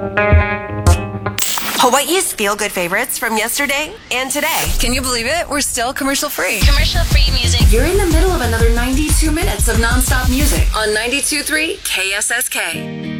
Hawaii's feel-good favorites from yesterday and today. Can you believe it? We're still commercial-free. Commercial-free music. You're in the middle of another 92 minutes of nonstop music on 92.3 KSSK.